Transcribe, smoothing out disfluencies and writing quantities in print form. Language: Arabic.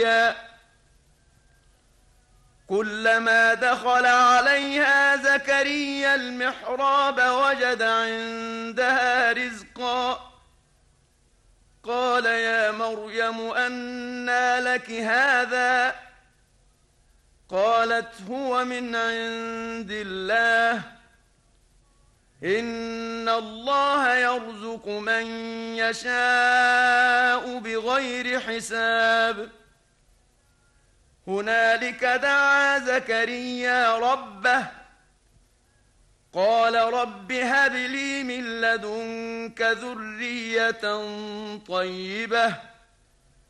كلما دخل عليها زكريا المحراب وجد عندها رزقا قال يا مريم أنى لك هذا قالت هو من عند الله إن الله يرزق من يشاء بغير حساب هنالك دعا زكريا ربه قال رب هب لي من لدنك ذرية طيبة